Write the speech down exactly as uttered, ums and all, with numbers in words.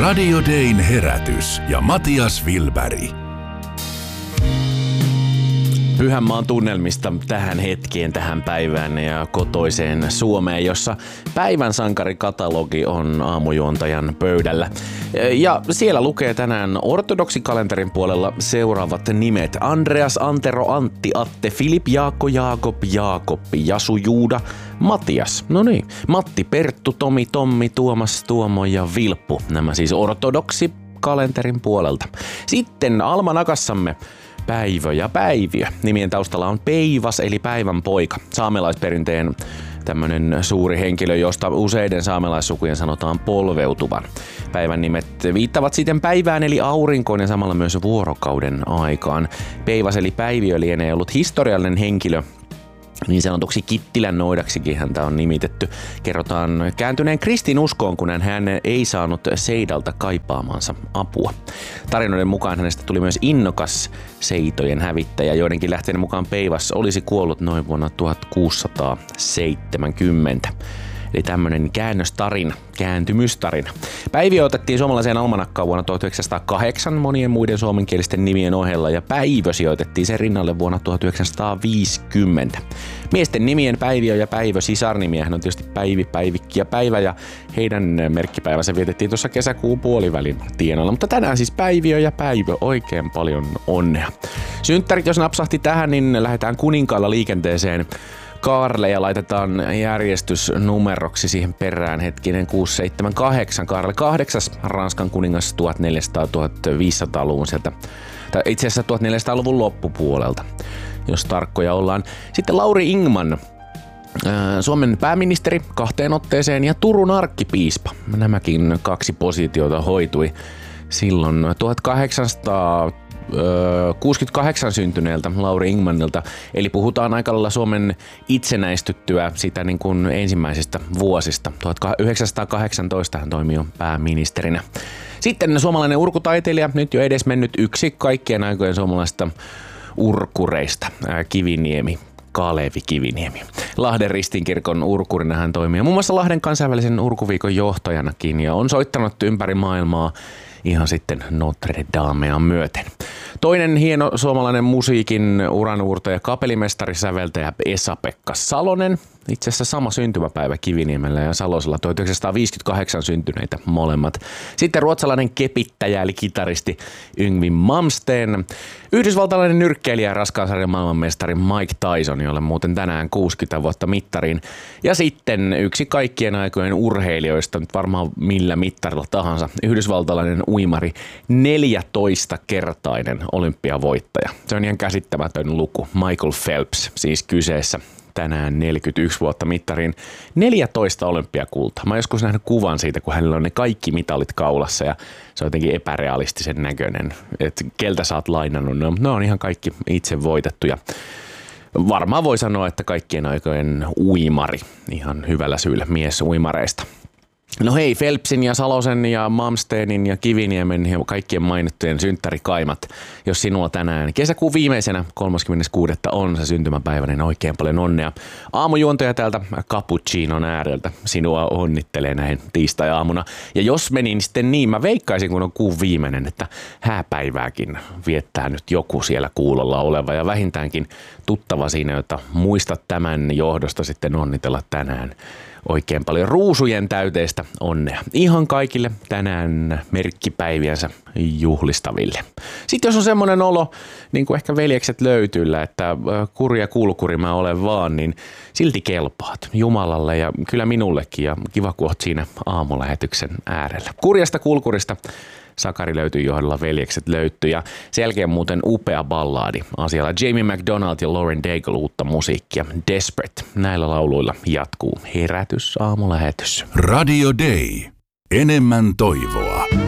Radio Dayn herätys ja Matias Wilberg. Pyhänmaan tunnelmista tähän hetkeen, tähän päivään ja kotoiseen Suomeen, jossa päivän sankarikatalogi on aamujuontajan pöydällä. Ja siellä lukee tänään ortodoksikalenterin puolella seuraavat nimet: Andreas, Antero, Antti, Atte, Filip, Jaakko, Jaakob, Jaakoppi, Jasu, Juuda, Matias. No niin, Matti, Perttu, Tomi, Tommi, Tuomas, Tuomo ja Vilppu. Nämä siis ortodoksikkalenterin puolelta. Sitten almanakassamme Päivö ja Päiviö. Nimien taustalla on Peivas eli päivän poika. Saamelaisperinteen tämmönen suuri henkilö, josta useiden saamelaissukujen sanotaan polveutuvan. Päivän nimet viittavat siten päivään eli aurinkoon ja samalla myös vuorokauden aikaan. Peivas eli Päiviö lienee ollut historiallinen henkilö. Niin sanotuksi Kittilän noidaksikin häntä on nimitetty. Kerrotaan kääntyneen kristinuskoon, kun hän ei saanut Seidalta kaipaamansa apua. Tarinoiden mukaan hänestä tuli myös innokas seitojen hävittäjä. Joidenkin lähteiden mukaan Peivas olisi kuollut noin vuonna tuhatkuusisataaseitsemänkymmentä. Eli tämmönen käännöstarina, kääntymystarina. Päiviö otettiin suomalaiseen almanakkaan vuonna tuhatyhdeksänsataakahdeksan monien muiden suomenkielisten nimien ohella ja Päivö sijoitettiin sen rinnalle vuonna tuhatyhdeksänsataaviisikymmentä. Miesten nimien Päiviö ja Päivö sisarnimiähän on tietysti Päivi, Päivikki ja Päivä ja heidän merkkipäivänsä vietettiin tuossa kesäkuun puolivälin tienoilla. Mutta tänään siis Päiviö ja Päivö, oikein paljon onnea. Synttärit jos napsahti tähän, niin lähdetään Kuninkaalla liikenteeseen. Kaarle ja laitetaan järjestysnumeroksi siihen perään hetkinen kuusi seitsemän kahdeksan. Kaarle kahdeksas, Ranskan kuningas tuhatneljäsataa-tuhatviisisataaluvun sieltä, tai itse asiassa tuhatneljäsataaluvun loppupuolelta, jos tarkkoja ollaan. Sitten Lauri Ingman, Suomen pääministeri kahteen otteeseen ja Turun arkkipiispa. Nämäkin kaksi positiota hoitui silloin tuhatkahdeksansataakuusikymmentäkahdeksan syntyneeltä Lauri Ingmanilta, eli puhutaan aika lailla Suomen itsenäistyttyä sitä niin kuin ensimmäisistä vuosista. tuhatyhdeksänsataakahdeksantoista hän toimi jo pääministerinä. Sitten suomalainen urkutaiteilija, nyt jo edesmennyt yksi kaikkien aikojen suomalaisista urkureista, Kiviniemi. Kalevi Kiviniemi. Lahden Ristiinkirkon urkurina hän toimii muun muassa Lahden kansainvälisen urkuviikon johtajanakin ja on soittanut ympäri maailmaa ihan sitten Notre Damea myöten. Toinen hieno suomalainen musiikin uranuurtaja, kapellimestari, säveltäjä Esa-Pekka Salonen. Itse asiassa sama syntymäpäivä Kiviniemellä ja Salosella, tuhatyhdeksänsataaviisikymmentäkahdeksan syntyneitä molemmat. Sitten ruotsalainen kepittäjä eli kitaristi Yngwie Malmsteen. Yhdysvaltalainen nyrkkeilijä ja raskaansarjan maailmanmestari Mike Tyson, jolle muuten tänään kuusikymmentä vuotta mittariin. Ja sitten yksi kaikkien aikojen urheilijoista, nyt varmaan millä mittarilla tahansa, yhdysvaltalainen uimari, neljätoistakertainen olympiavoittaja. Se on ihan käsittämätön luku. Michael Phelps siis kyseessä. Tänään neljäkymmentäyksi vuotta mittariin, neljätoista olympiakultaa. Mä oon joskus nähnyt kuvan siitä, kun hänellä on ne kaikki mitalit kaulassa ja se on jotenkin epärealistisen näköinen. Että keltä sä oot lainannut, no, ne on ihan kaikki itse voitettuja. Varmaan voi sanoa, että kaikkien aikojen uimari, ihan hyvällä syyllä mies uimareista. No hei, Phelpsin ja Salosen ja Malmsteenin ja Kiviniemen ja kaikkien mainittujen synttärikaimat. Jos sinulla tänään kesäkuun viimeisenä kolmaskymmenes kuudetta on se syntymäpäivä, niin oikein paljon onnea. Aamujuontaja täältä Cappuccinon ääreltä sinua onnittelee näin tiistai-aamuna. Ja jos menin sitten niin, mä veikkaisin kun on kuun viimeinen, että hääpäivääkin viettää nyt joku siellä kuulolla oleva ja vähintäänkin tuttava siinä, jota muistat tämän johdosta sitten onnitella tänään. Oikein paljon ruusujen täyteistä onnea ihan kaikille tänään merkkipäiviänsä juhlistaville. Sitten jos on semmoinen olo, niin kuin ehkä veljekset löytyillä, että kuri ja kulkuri mä olen vaan, niin silti kelpaat Jumalalle ja kyllä minullekin ja kiva kun oot siinä aamulähetyksen äärellä. Kurjasta kulkurista Sakari löytyy johdolla, veljekset löytyy ja sen jälkeen muuten upea ballaadi asialla. Jamie McDonald ja Lauren Daigle uutta musiikkia. Desperate. Näillä lauluilla jatkuu herätys aamulähetys. Radio Day. Enemmän toivoa.